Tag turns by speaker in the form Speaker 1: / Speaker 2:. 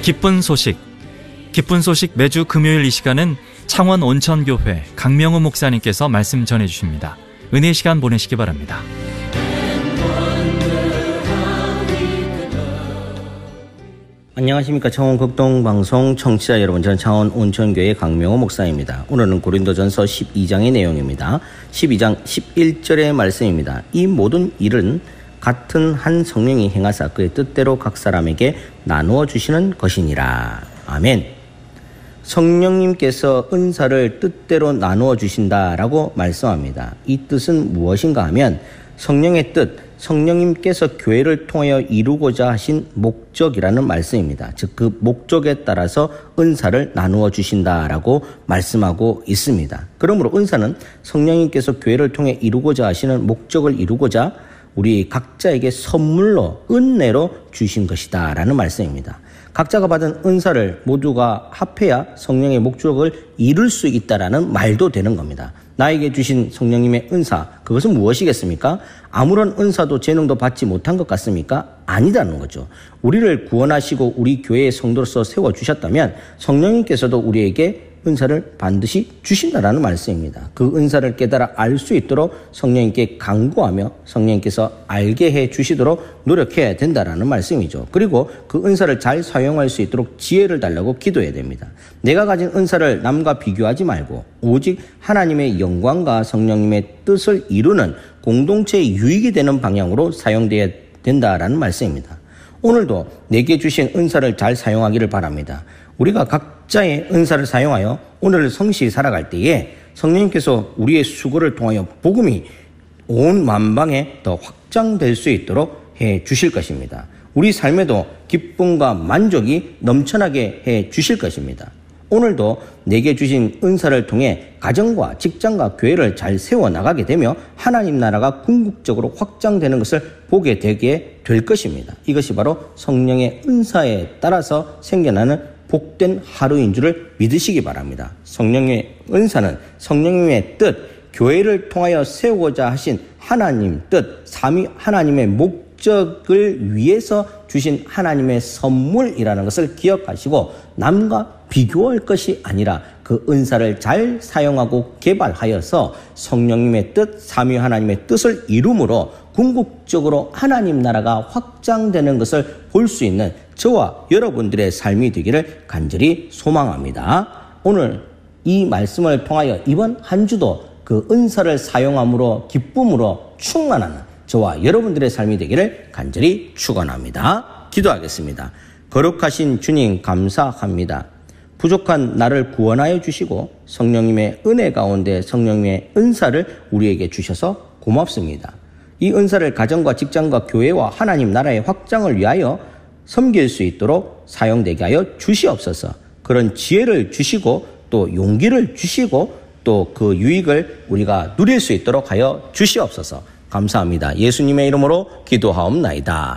Speaker 1: 기쁜 소식 매주 금요일 이 시간은 창원 온천교회 강명우 목사님께서 말씀 전해주십니다. 은혜의 시간 보내시기 바랍니다.
Speaker 2: 안녕하십니까. 창원 극동방송 청취자 여러분, 저는 창원 온천교회 강명호 목사입니다. 오늘은 고린도전서 12장의 내용입니다. 12장 11절의 말씀입니다. 이 모든 일은 같은 한 성령이 행하사 그의 뜻대로 각 사람에게 나누어 주시는 것이니라. 아멘. 성령님께서 은사를 뜻대로 나누어 주신다라고 말씀합니다. 이 뜻은 무엇인가 하면 성령의 뜻, 성령님께서 교회를 통하여 이루고자 하신 목적이라는 말씀입니다. 즉 그 목적에 따라서 은사를 나누어 주신다라고 말씀하고 있습니다. 그러므로 은사는 성령님께서 교회를 통해 이루고자 하시는 목적을 이루고자 우리 각자에게 선물로 은혜로 주신 것이다 라는 말씀입니다. 각자가 받은 은사를 모두가 합해야 성령의 목적을 이룰 수 있다라는 말도 되는 겁니다. 나에게 주신 성령님의 은사, 그것은 무엇이겠습니까? 아무런 은사도 재능도 받지 못한 것 같습니까? 아니다는 거죠. 우리를 구원하시고 우리 교회의 성도로서 세워주셨다면 성령님께서도 우리에게 은사를 반드시 주신다라는 말씀입니다. 그 은사를 깨달아 알 수 있도록 성령님께 간구하며 성령님께서 알게 해 주시도록 노력해야 된다라는 말씀이죠. 그리고 그 은사를 잘 사용할 수 있도록 지혜를 달라고 기도해야 됩니다. 내가 가진 은사를 남과 비교하지 말고 오직 하나님의 영광과 성령님의 뜻을 이루는 공동체의 유익이 되는 방향으로 사용되어야 된다라는 말씀입니다. 오늘도 내게 주신 은사를 잘 사용하기를 바랍니다. 우리가 각자의 은사를 사용하여 오늘 성실히 살아갈 때에 성령님께서 우리의 수고를 통하여 복음이 온 만방에 더 확장될 수 있도록 해 주실 것입니다. 우리 삶에도 기쁨과 만족이 넘쳐나게 해 주실 것입니다. 오늘도 내게 주신 은사를 통해 가정과 직장과 교회를 잘 세워나가게 되며 하나님 나라가 궁극적으로 확장되는 것을 보게 되게 될 것입니다. 이것이 바로 성령의 은사에 따라서 생겨나는 복된 하루인 줄을 믿으시기 바랍니다. 성령의 은사는 성령님의 뜻, 교회를 통하여 세우고자 하신 하나님 뜻, 삼위 하나님의 목적을 위해서 주신 하나님의 선물이라는 것을 기억하시고 남과 비교할 것이 아니라 그 은사를 잘 사용하고 개발하여서 성령님의 뜻, 삼위 하나님의 뜻을 이룸으로 궁극적으로 하나님 나라가 확장되는 것을 볼 수 있는 저와 여러분들의 삶이 되기를 간절히 소망합니다. 오늘 이 말씀을 통하여 이번 한 주도 그 은사를 사용함으로 기쁨으로 충만하는 저와 여러분들의 삶이 되기를 간절히 축원합니다. 기도하겠습니다. 거룩하신 주님 감사합니다. 부족한 나를 구원하여 주시고 성령님의 은혜 가운데 성령님의 은사를 우리에게 주셔서 고맙습니다. 이 은사를 가정과 직장과 교회와 하나님 나라의 확장을 위하여 섬길 수 있도록 사용되게 하여 주시옵소서. 그런 지혜를 주시고 또 용기를 주시고 또 그 유익을 우리가 누릴 수 있도록 하여 주시옵소서. 감사합니다. 예수님의 이름으로 기도하옵나이다.